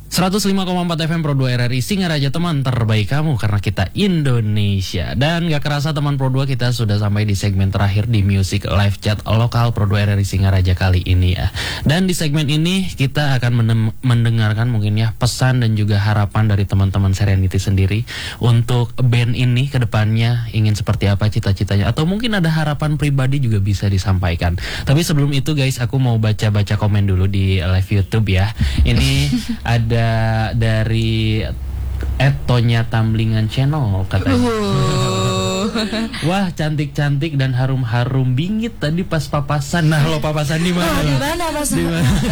105,4 FM Pro 2 RRI Singaraja, teman terbaik kamu karena kita Indonesia. Dan gak kerasa teman Pro 2, kita sudah sampai di segmen terakhir di Music Live Chat lokal Pro 2 RRI Singaraja kali ini ya. Dan di segmen ini kita akan mendengarkan mungkin ya pesan dan juga harapan dari teman-teman Serenity sendiri untuk band ini ke depannya ingin seperti apa cita-citanya, atau mungkin ada harapan pribadi juga bisa disampaikan. Tapi sebelum itu guys, aku mau baca-baca komen dulu di live YouTube ya. Ini ada dari Tonya Tamblingan Channel katanya. Wah, cantik-cantik dan harum-harum bingit tadi pas papasan. Nah, lo papasan di mana? Di mana, Mas?